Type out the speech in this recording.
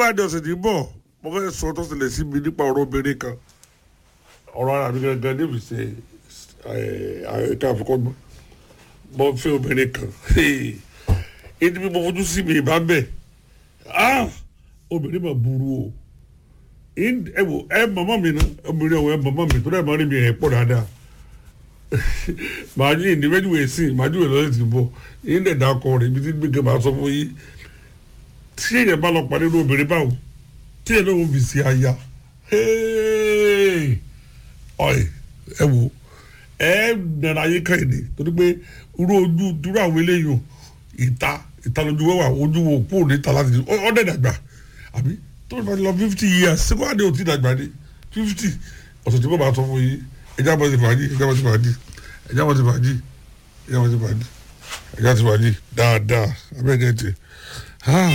bá di ọ̀sẹ̀ tí ń bọ̀ mo fẹ́ sọ tó ṣẹlẹ̀ sí mi nípa ọ̀rọ̀ obìnrin kan ọ̀rọ̀ ara mi gangan níbi ṣe àyẹ̀ká àfikọ́gbọ́n mo fẹ́ obìnrin kan èyí bí mo fojú sí mi ìbá bẹ̀ obìnrin mà burú o ẹ wò ẹ mọ̀mọ́ mi ná obìnrin ọ̀wọ́ ẹ mọ̀mọ́ mi tó dẹ̀ mọ́ rí mi ẹ̀ pọ̀ dáadáa màá ní ìdíwẹ́jú èsì màá jùwẹ̀ lọ́sẹ̀ tí ń bọ̀ yín dẹ̀ dákọ̀ rẹ̀ ibi tí gbẹ̀gẹ̀ máa sọ fún yín tí èèyàn bá lọ pàdé ní obìnrin báwo tí èèyàn náà ń fi sí aya ọ̀ẹ́ ẹ wò ẹ nana ayé kan ìdè torí pé irú ojú dúró àwọn eléyìí ìta lójú wẹ́wà ojú wo kúrò níta láti ọ̀dẹ̀ dàgbà àbí tó bá ti lọ 50 years síkú àdé ò tí dàgbà ní 50 ọ̀sẹ̀ tí mo bá sọ fún yín ẹja bọ́ sí fàájì ẹja ti fàájì dáadáa abẹ́ẹ̀dẹ́ tẹ̀.